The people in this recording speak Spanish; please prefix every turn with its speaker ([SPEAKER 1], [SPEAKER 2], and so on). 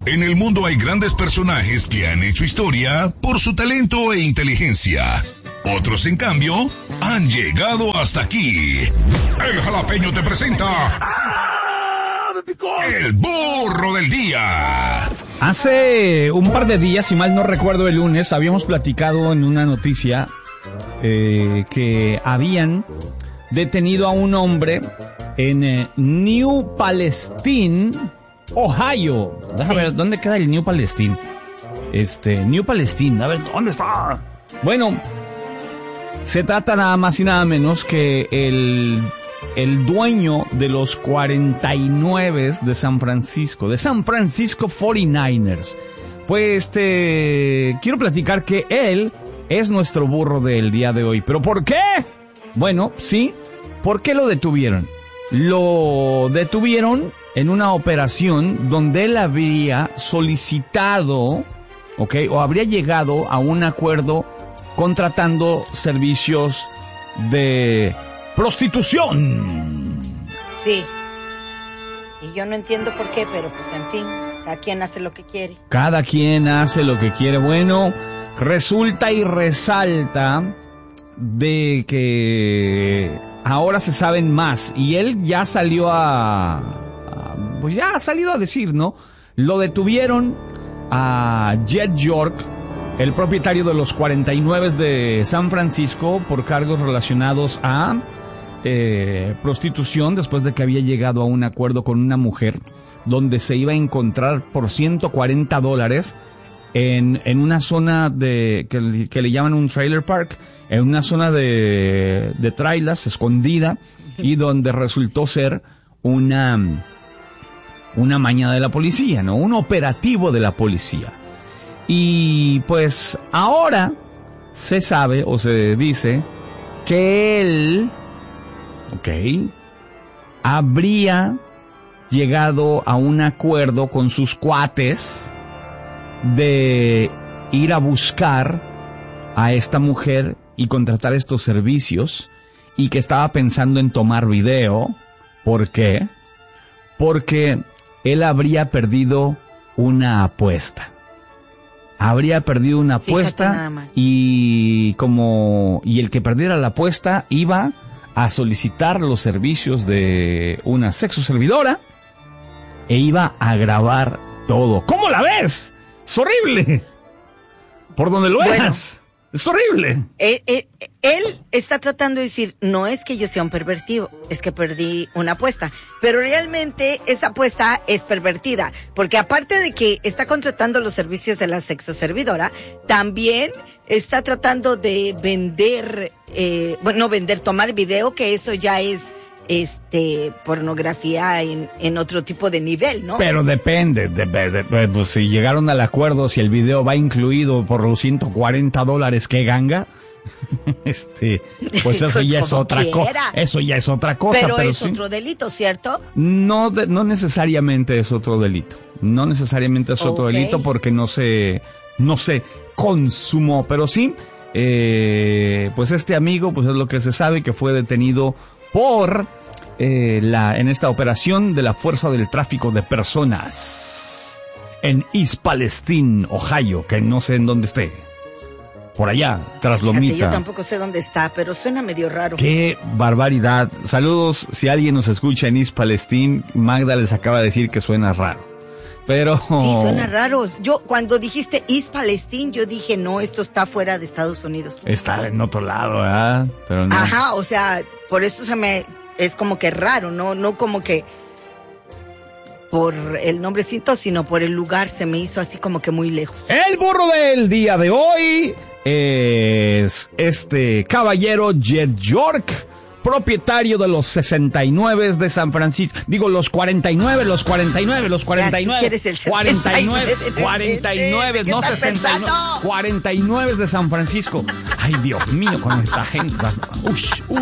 [SPEAKER 1] En el mundo hay grandes personajes que han hecho historia por su talento e inteligencia. Otros, en cambio, han llegado hasta aquí. El Jalapeño te presenta... El burro del día.
[SPEAKER 2] Hace un par de días, si mal no recuerdo el lunes, habíamos platicado en una noticia que habían detenido a un hombre en New Palestine, Ohio. Déjame ver, ¿dónde queda el New Palestine? New Palestine, a ver, ¿dónde está? Bueno, se trata nada más y nada menos que el dueño de los 49 de San Francisco 49ers. Pues quiero platicar que él es nuestro burro del día de hoy. ¿Pero por qué? Bueno, sí, ¿por qué lo detuvieron? Lo detuvieron en una operación donde él habría solicitado, o habría llegado a un acuerdo contratando servicios de prostitución.
[SPEAKER 3] Sí. Y yo no entiendo por qué, pero pues en fin, cada quien hace lo que quiere.
[SPEAKER 2] Cada quien hace lo que quiere. Bueno, resulta y resalta de que ahora se saben más. Y él ya salió pues ya ha salido a decir, ¿no? Lo detuvieron a Jed York, el propietario de los 49 de San Francisco, por cargos relacionados a prostitución, después de que había llegado a un acuerdo con una mujer donde se iba a encontrar por $140 en una zona que le llaman un trailer park, en una zona de trailers escondida, y donde resultó ser una maña de la policía, ¿no? Un operativo de la policía. Y pues ahora se sabe o se dice que él, habría llegado a un acuerdo con sus cuates de ir a buscar a esta mujer y contratar estos servicios, y que estaba pensando en tomar video. ¿Por qué? Porque él habría perdido una apuesta. Habría perdido una apuesta y el que perdiera la apuesta iba a solicitar los servicios de una sexoservidora e iba a grabar todo. ¿Cómo la ves? Es horrible. Por donde lo veas. Es horrible.
[SPEAKER 3] Él está tratando de decir, no es que yo sea un pervertido, es que perdí una apuesta. Pero realmente esa apuesta es pervertida, porque aparte de que está contratando los servicios de la sexoservidora, también está tratando de vender, tomar video, que eso ya es pornografía en otro tipo de nivel, ¿no?
[SPEAKER 2] Pero depende, pues si llegaron al acuerdo, si el video va incluido por los $140 que ganga, pues eso ya es otra cosa. Eso ya es otra cosa.
[SPEAKER 3] Pero es otro delito, ¿cierto?
[SPEAKER 2] No necesariamente es otro delito. No necesariamente es otro delito, porque no se consumó. Pero sí, pues este amigo, pues es lo que se sabe, que fue detenido por en esta operación de la Fuerza del Tráfico de Personas en East Palestine, Ohio, que no sé en dónde esté. Por allá, tras Lomita.
[SPEAKER 3] Yo tampoco sé dónde está, pero suena medio raro.
[SPEAKER 2] ¡Qué barbaridad! Saludos, si alguien nos escucha en East Palestine. Magda les acaba de decir que suena raro. Pero...
[SPEAKER 3] Sí, suena raro. Yo, cuando dijiste East Palestine, yo dije, no, esto está fuera de Estados Unidos.
[SPEAKER 2] Está en otro lado, ¿verdad? Pero no.
[SPEAKER 3] Ajá, o sea, por eso es como que raro, no como que por el nombrecito, sino por el lugar se me hizo así como que muy lejos.
[SPEAKER 2] El burro del día de hoy es este caballero Jed York, propietario de los 69 de San Francisco. Digo, los 49.
[SPEAKER 3] Ya, ¿tú quieres el
[SPEAKER 2] 49, no 69. 49 de San Francisco. Ay, Dios mío, con esta gente.